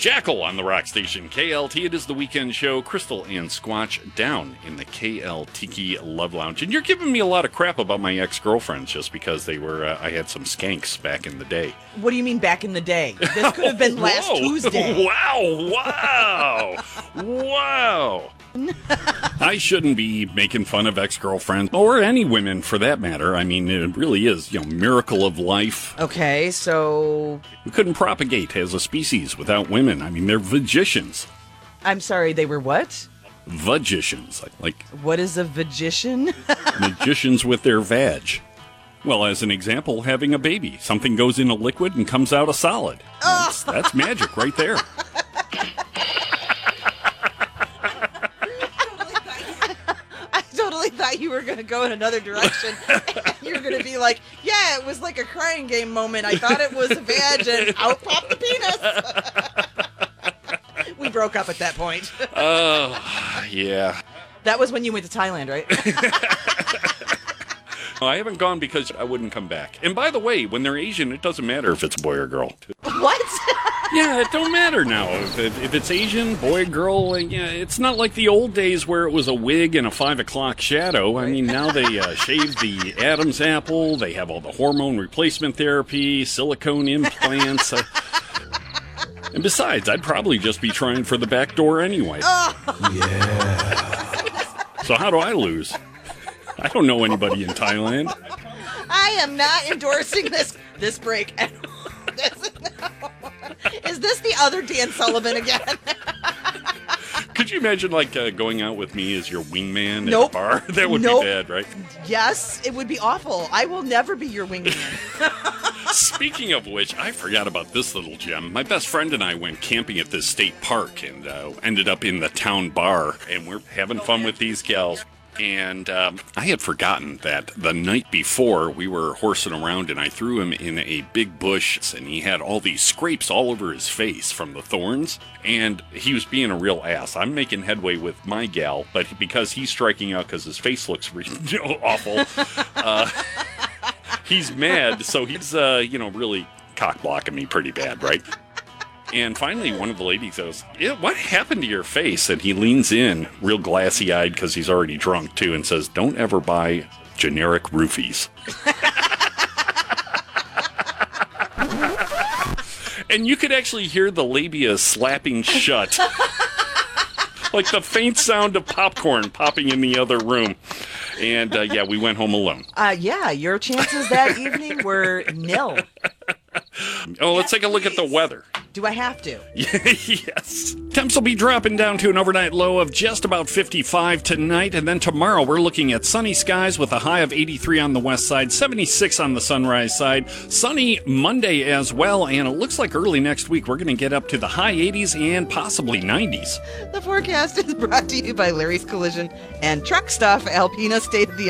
Jackal on the rock station KLT. It is the weekend show. Crystal and Squatch down in the KL Tiki Love Lounge. And you're giving me a lot of crap about my ex-girlfriends just because they were, I had some skanks back in the day. What do you mean back in the day? This could have been last Tuesday. Wow. I shouldn't be making fun of ex-girlfriends or any women for that matter. I mean, it really is, miracle of life. Okay, so... We couldn't propagate as a species without women. I mean, they're vagicians. I'm sorry, they were what? Vagicians. Like what is a vagician? Magicians with their vag. Well, as an example, having a baby. Something goes in a liquid and comes out a solid. That's magic right there. I thought you were going to go in another direction. You were going to be like, yeah, it was like a crying game moment. I thought it was a vag and out popped the penis. We broke up at that point. Oh, yeah. That was when you went to Thailand, right? I haven't gone because I wouldn't come back. And by the way, when they're Asian, it doesn't matter if it's a boy or girl. What? Yeah, it don't matter now. If it's Asian, boy, girl, yeah, it's not like the old days where it was a wig and a 5 o'clock shadow. I mean, now they shave the Adam's apple. They have all the hormone replacement therapy, silicone implants. And besides, I'd probably just be trying for the back door anyway. Yeah. So how do I lose? I don't know anybody in Thailand. I am not endorsing this break. Is this the other Dan Sullivan again? Could you imagine, going out with me as your wingman Nope. at a bar? That would be bad, right? Yes, it would be awful. I will never be your wingman. Speaking of which, I forgot about this little gem. My best friend and I went camping at this state park and ended up in the town bar, and we're having fun with these gals. And I had forgotten that the night before we were horsing around and I threw him in a big bush and he had all these scrapes all over his face from the thorns and he was being a real ass. I'm making headway with my gal, but because he's striking out because his face looks awful, he's mad. So he's, really cock blocking me pretty bad, right? And finally, one of the ladies goes, what happened to your face? And he leans in, real glassy-eyed, because he's already drunk, too, and says, don't ever buy generic roofies. And you could actually hear the labia slapping shut. Like the faint sound of popcorn popping in the other room. And, we went home alone. Your chances that evening were nil. Oh, let's take a look at the weather. Do I have to? Yes. Temps will be dropping down to an overnight low of just about 55 tonight, and then tomorrow we're looking at sunny skies with a high of 83 on the west side, 76 on the sunrise side. Sunny Monday as well, and it looks like early next week we're going to get up to the high 80s and possibly 90s. The forecast is brought to you by Larry's Collision and Truck Stuff, Alpina State of the